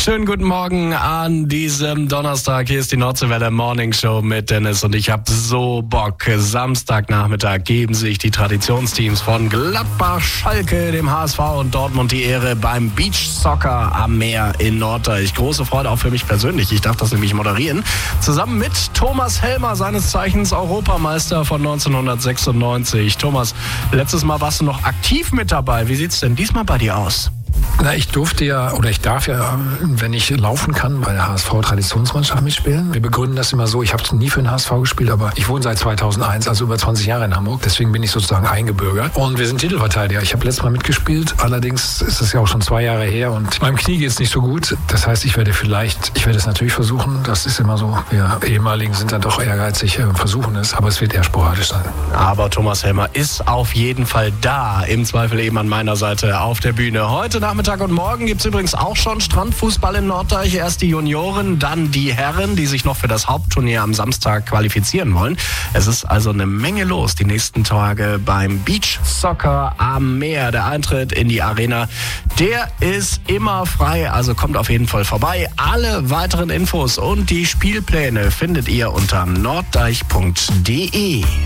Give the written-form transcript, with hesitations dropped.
Schönen guten Morgen an diesem Donnerstag. Hier ist die Nordseewelle Morning Show mit Dennis und ich habe so Bock. Samstagnachmittag geben sich die Traditionsteams von Gladbach, Schalke, dem HSV und Dortmund die Ehre beim Beach Soccer am Meer in Norddeich. Große Freude auch für mich persönlich. Ich darf das nämlich moderieren. Zusammen mit Thomas Helmer, seines Zeichens Europameister von 1996. Thomas, letztes Mal warst du noch aktiv mit dabei. Wie sieht's denn diesmal bei dir aus? Na, ich darf ja, wenn ich laufen kann, bei der HSV-Traditionsmannschaft mitspielen. Wir begründen das immer so, ich habe nie für den HSV gespielt, aber ich wohne seit 2001, also über 20 Jahre in Hamburg. Deswegen bin ich sozusagen eingebürgert. Und wir sind Titelverteidiger. Ich habe letztes Mal mitgespielt, allerdings ist es ja auch schon 2 Jahre her und meinem Knie geht es nicht so gut. Das heißt, ich werde es natürlich versuchen. Das ist immer so, wir Ehemaligen sind dann doch ehrgeizig, versuchen es, aber es wird eher sporadisch sein. Aber Thomas Helmer ist auf jeden Fall da, im Zweifel eben an meiner Seite auf der Bühne. Heute Nachmittag und morgen gibt es übrigens auch schon Strandfußball in Norddeich. Erst die Junioren, dann die Herren, die sich noch für das Hauptturnier am Samstag qualifizieren wollen. Es ist also eine Menge los die nächsten Tage beim Beach Soccer am Meer. Der Eintritt in die Arena, der ist immer frei, also kommt auf jeden Fall vorbei. Alle weiteren Infos und die Spielpläne findet ihr unter norddeich.de.